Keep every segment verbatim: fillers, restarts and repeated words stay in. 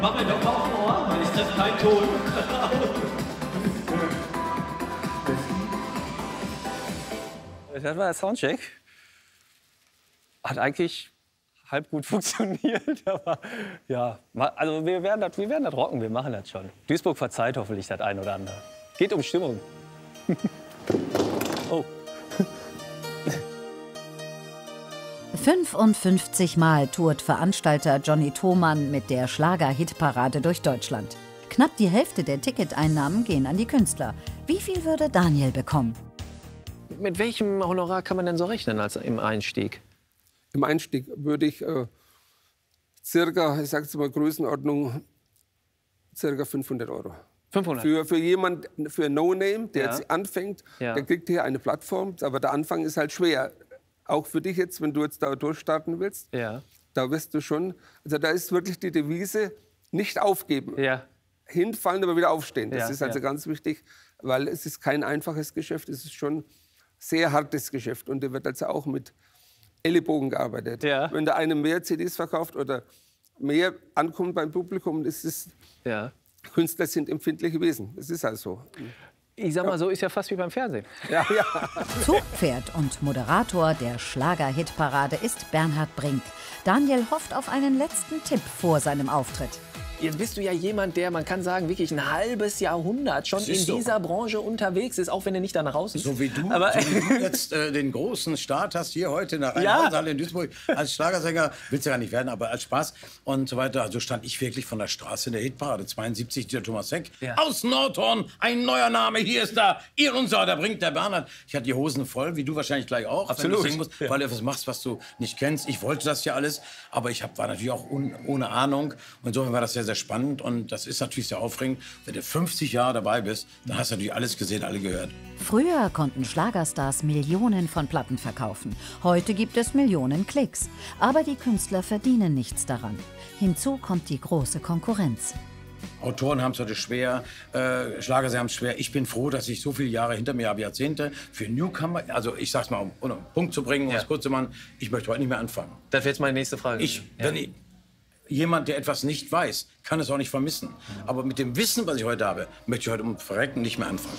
Mach mir doch auf dem Ohr, weil ich treffe keinen Ton. Das war der Soundcheck. Hat eigentlich halb gut funktioniert, aber ja, also wir werden das, wir werden das rocken, wir machen das schon. Duisburg verzeiht hoffentlich das ein oder andere. Geht um Stimmung. Oh. fünfundfünfzig Mal tourt Veranstalter Johnny Thomann mit der Schlager-Hitparade durch Deutschland. Knapp die Hälfte der Ticketeinnahmen gehen an die Künstler. Wie viel würde Daniel bekommen? Mit welchem Honorar kann man denn so rechnen als im Einstieg? Im Einstieg würde ich äh, circa, ich sage jetzt mal Größenordnung, circa fünfhundert Euro. fünfhundert? Für, für jemand, für No-Name, der Ja. jetzt anfängt, Ja. der kriegt hier eine Plattform. Aber der Anfang ist halt schwer. Auch für dich jetzt, wenn du jetzt da durchstarten willst. Ja. Da wirst du schon, also da ist wirklich die Devise, nicht aufgeben. Ja. Hinfallen, aber wieder aufstehen. Das Ja, ist also ja. ganz wichtig, weil es ist kein einfaches Geschäft, es ist schon sehr hartes Geschäft. Und da wird also auch mit Ellenbogen gearbeitet. Ja. Wenn der eine mehr C Ds verkauft oder mehr ankommt beim Publikum, das ist, Ja. Künstler sind empfindliche Wesen. Das ist halt so. Ich sag mal, so ist ja fast wie beim Fernsehen. Ja, ja. Zugpferd und Moderator der Schlager-Hitparade ist Bernhard Brink. Daniel hofft auf einen letzten Tipp vor seinem Auftritt. Jetzt bist du ja jemand, der, man kann sagen, wirklich ein halbes Jahrhundert schon in Siehst du. dieser Branche unterwegs ist, auch wenn er nicht danach aussieht. So wie du, Aber so wie du jetzt äh, den großen Start hast hier heute in der Ja. Rhein-Main-Halle in Duisburg. Als Schlagersänger willst du ja nicht werden, aber als Spaß und so weiter. Also stand ich wirklich von der Straße in der Hitparade. zweiundsiebzig, der Thomas Heck. Ja. Aus Nordhorn, ein neuer Name, hier ist da. Ihr unser, da bringt der Bernhard. Ich hatte die Hosen voll, wie du wahrscheinlich gleich auch. Absolut. Wenn du singen musst, Ja. weil du etwas machst, was du nicht kennst. Ich wollte das ja alles, aber ich hab, war natürlich auch un, ohne Ahnung. Und insofern war das sehr, sehr spannend. Und das ist natürlich sehr aufregend. Wenn du fünfzig Jahre dabei bist, dann hast du natürlich alles gesehen, alle gehört. Früher konnten Schlagerstars Millionen von Platten verkaufen. Heute gibt es Millionen Klicks. Aber die Künstler verdienen nichts daran. Hinzu kommt die große Konkurrenz. Autoren haben es heute schwer, äh, Schlagersänger haben es schwer. Ich bin froh, dass ich so viele Jahre hinter mir habe, Jahrzehnte. Für Newcomer, also ich sag's mal, um, um einen Punkt zu bringen, um Ja. es kurz zu machen, ich möchte heute nicht mehr anfangen. Das wäre jetzt meine nächste Frage. Ich, ja. wenn ich, jemand, der etwas nicht weiß, kann es auch nicht vermissen. Aber mit dem Wissen, was ich heute habe, möchte ich heute um Verrecken nicht mehr anfangen.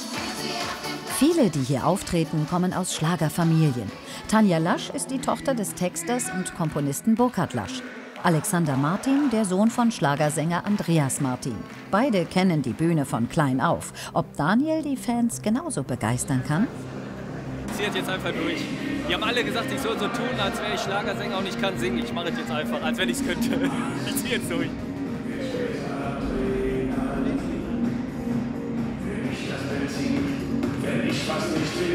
Viele, die hier auftreten, kommen aus Schlagerfamilien. Tanja Lasch ist die Tochter des Texters und Komponisten Burkhard Lasch. Alexander Martin, der Sohn von Schlagersänger Andreas Martin. Beide kennen die Bühne von klein auf. Ob Daniel die Fans genauso begeistern kann? Ich ziehe jetzt einfach durch. Die haben alle gesagt, ich soll so tun, als wäre ich Schlagersänger und ich kann singen. Ich mache es jetzt einfach, als wenn ich es könnte. Ich ziehe jetzt durch. Wenn ich was nicht will.